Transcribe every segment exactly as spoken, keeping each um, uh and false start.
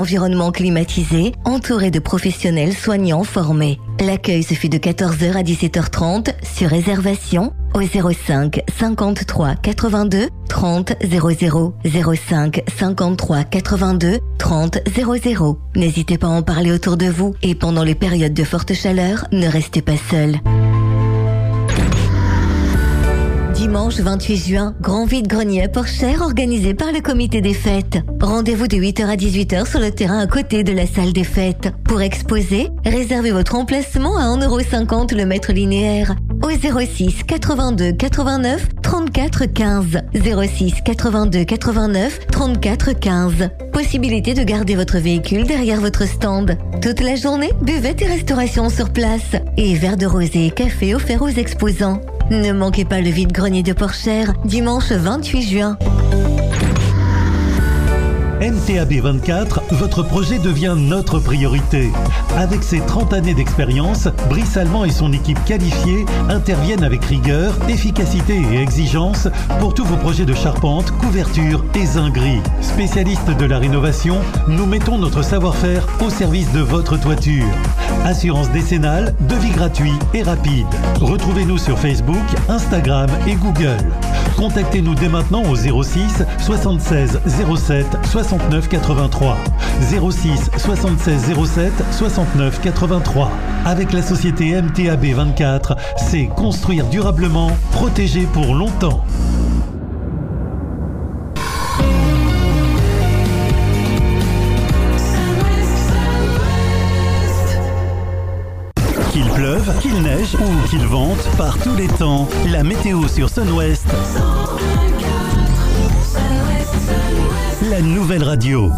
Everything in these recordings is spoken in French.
Environnement climatisé, entouré de professionnels soignants formés. L'accueil se fait de quatorze heures à dix-sept heures trente sur réservation au zéro cinq cinquante-trois quatre-vingt-deux trente zéro zéro zéro cinq cinquante-trois quatre-vingt-deux trente zéro zéro. N'hésitez pas à en parler autour de vous et pendant les périodes de forte chaleur, ne restez pas seul. Dimanche vingt-huit juin, grand vide-grenier à Porchère organisé par le comité des fêtes. Rendez-vous de huit heures à dix-huit heures sur le terrain à côté de la salle des fêtes. Pour exposer, réservez votre emplacement à un euro cinquante le mètre linéaire au zéro six quatre-vingt-deux quatre-vingt-neuf trente-quatre quinze. zéro six quatre-vingt-deux quatre-vingt-neuf trente-quatre quinze. Possibilité de garder votre véhicule derrière votre stand. Toute la journée, buvette et restauration sur place. Et verre de rosé et café offerts aux exposants. Ne manquez pas le vide-grenier de Porchère, dimanche vingt-huit juin. M T A B vingt-quatre, votre projet devient notre priorité. Avec ses trente années d'expérience, Brice Allemand et son équipe qualifiée interviennent avec rigueur, efficacité et exigence pour tous vos projets de charpente, couverture et zinguerie. Spécialistes de la rénovation, nous mettons notre savoir-faire au service de votre toiture. Assurance décennale, devis gratuit et rapide. Retrouvez-nous sur Facebook, Instagram et Google. Contactez-nous dès maintenant au zéro six soixante-seize zéro sept soixante-neuf quatre-vingt-trois. zéro six soixante-seize zéro sept soixante-neuf quatre-vingt-trois. Avec la société M T A B vingt-quatre, c'est construire durablement, protéger pour longtemps. Qu'il pleuve, qu'il neige ou qu'il vente, par tous les temps, la météo sur Sun-Ouest. La nouvelle radio.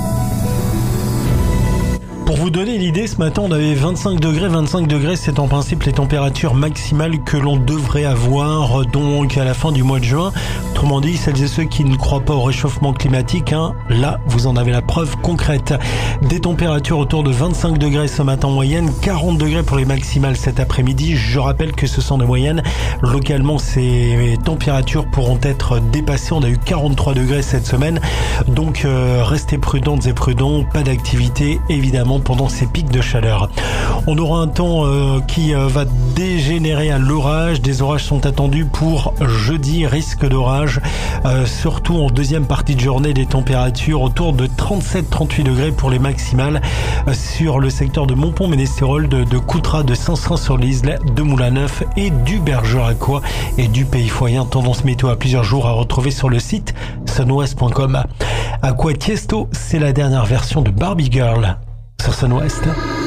Pour vous donner l'idée, ce matin on avait vingt-cinq degrés. vingt-cinq degrés, c'est en principe les températures maximales que l'on devrait avoir donc à la fin du mois de juin. Autrement dit, celles et ceux qui ne croient pas au réchauffement climatique, hein, là vous en avez la preuve concrète. Des températures autour de vingt-cinq degrés ce matin en moyenne, quarante degrés pour les maximales cet après-midi. Je rappelle que ce sont des moyennes. Localement, ces températures pourront être dépassées. On a eu quarante-trois degrés cette semaine. Donc euh, restez prudentes et prudents. Pas d'activité évidemment pendant ces pics de chaleur. On aura un temps euh, qui euh, va dégénérer à l'orage. Des orages sont attendus pour jeudi, risque d'orage. Euh, surtout en deuxième partie de journée, des températures autour de trente-sept à trente-huit degrés pour les maximales euh, sur le secteur de Montpont-Ménestérol, de, de Coutras, de Saint-Saëns-sur-Lise, de Moulin-Neuf et du Bergeracois et du Pays Foyen. Tendance météo à plusieurs jours à retrouver sur le site sunwest point com. Aqua Tiesto, c'est la dernière version de Barbie Girl sur Sun-Ouest.